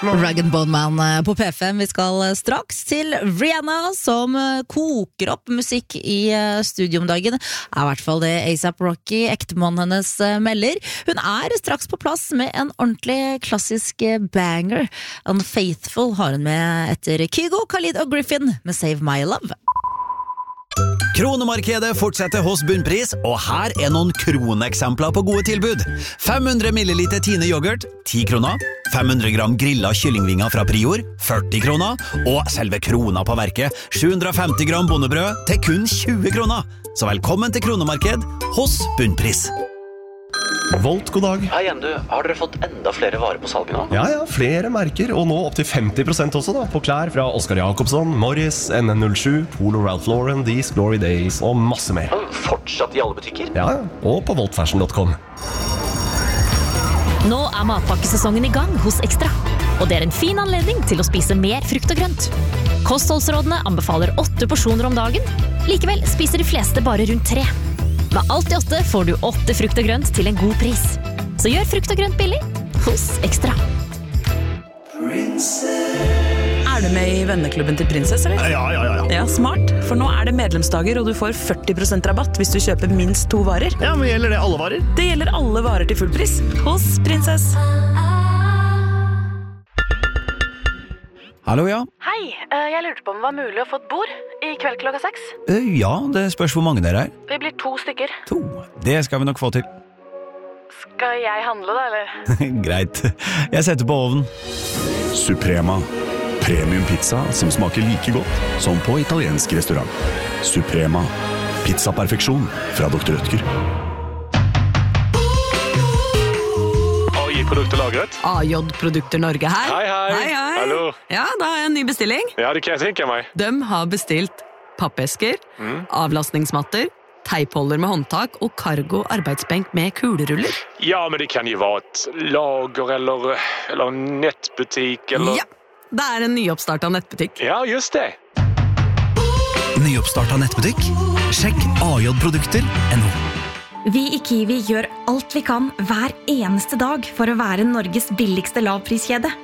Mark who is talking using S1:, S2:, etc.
S1: Rag & Bone Man på P5. Vi skal straks til Rihanna, som koker opp musikk i studio om dagen. I hvert fall det A$AP Rocky, ektemannen hennes, melder. Hun er straks på plass med en ordentlig klassisk banger. Unfaithful har hun med etter Kygo, Khalid og Griffin med Save My Love.
S2: Kronemarkedet fortsetter hos Bunnpris, og her er noen kroneksempler på gode tilbud. 500 milliliter Tine yoghurt, 10 kroner. 500 gram grillet kyllingvinger fra Prior, 40 kroner. Og selve krona på verket, 750 gram bondebrød til kun 20 kroner. Så velkommen til Kronemarked hos Bunnpris.
S3: Volt, god dag.
S4: Hei igjen, du. Har dere fått enda flere varer på salget nå?
S3: Ja, flere merker, og nå opp til 50% også da, på klær fra Oscar Jacobsson, Morris, NN07, Polo Ralph Lauren, These Glory Days og masse mer.
S4: Fortsatt i alle butikker?
S3: Ja, og på voltfashion.com.
S5: Nå er matpakkesesongen i gang hos Extra, og det er en fin anledning til å spise mer frukt og grønt. Kostholdsrådene anbefaler 8 porsjoner om dagen. Likevel spiser de fleste bare rundt 3. Med alt i 8 får du 8 frukt og grønt til en god pris. Så gjør frukt og grønt billig hos Extra.
S6: Er du med i venneklubben til Prinsess, eller?
S3: Ja.
S6: Ja, smart. For nå er det medlemsdager, og du får 40% rabatt hvis du kjøper minst 2 varer.
S3: Ja, men gjelder det alle varer?
S6: Det gjelder alle varer til full pris hos Prinsess.
S2: Hallo, ja.
S7: Hei, jeg lurte på om det var mulig å få et bord i kveld klokka 6.
S2: Ja, det spørs hvor mange dere er.
S7: Vi blir 2 stykker.
S2: 2. Det skal vi nok få til.
S7: Skal jeg handle da, eller?
S2: Greit. Jeg setter på ovnen.
S8: Suprema. Premium pizza som smaker like godt som på italiensk restaurant. Suprema. Pizzaperfeksjon fra Dr. Rødtger.
S9: AI-produkter lagret.
S6: AJ-produkter Norge her.
S9: Hei. Hallo.
S6: Ja, da har jeg en ny bestilling.
S9: Ja, det kan jeg tenke meg.
S6: De har bestilt pappesker, avlastningsmatter, teipholder med håndtak og cargo arbeidsbenk med kuleruller.
S9: Ja, men det kan jo være et lager eller en nettbutikk eller...
S6: Ja, det er en nyoppstartet nettbutikk.
S9: Ja, just det.
S2: Nyoppstartet nettbutikk? Sjekk ajprodukter.no.
S10: Vi i Kiwi gjør alt vi kan hver eneste dag for å være Norges billigste lavpriskjede.